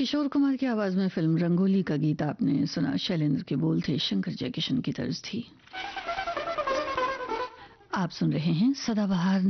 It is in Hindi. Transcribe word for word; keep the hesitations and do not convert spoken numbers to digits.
किशोर कुमार की आवाज में फिल्म रंगोली का गीत आपने सुना। शैलेंद्र के बोल थे, शंकर जयकिशन की तर्ज थी। आप सुन रहे हैं सदाबहार